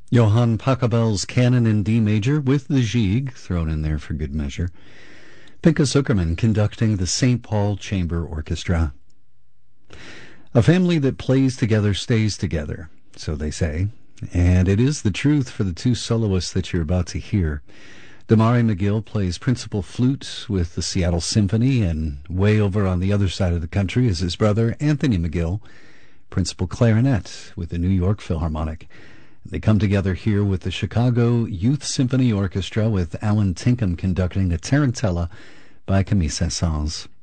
Johann Pachelbel's Canon in D major with the Gigue thrown in there for good measure. Pinka Zuckerman conducting the St. Paul Chamber Orchestra. A family that plays together stays together, so they say. And it is the truth for the two soloists that you're about to hear. Damari McGill plays principal flute with the Seattle Symphony, and way over on the other side of the country is his brother, Anthony McGill, principal clarinet with the New York Philharmonic. They come together here with the Chicago Youth Symphony Orchestra with Alan Tinkham conducting the Tarantella by Camille Saint-Saëns.